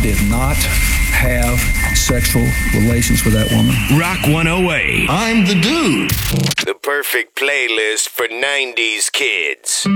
did not have sexual relations with that woman. Rock 108. I'm the dude. The perfect playlist for 90s kids.